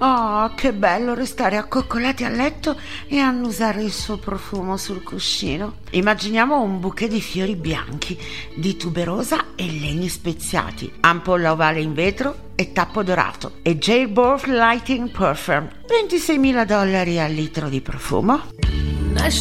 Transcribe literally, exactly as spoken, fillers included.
Oh, che bello restare accoccolati a letto e annusare il suo profumo sul cuscino. Immaginiamo un bouquet di fiori bianchi, di tuberosa e legni speziati, ampolla ovale in vetro e tappo dorato e J-Borth Lighting Perfume. ventiseimila dollari al litro di profumo.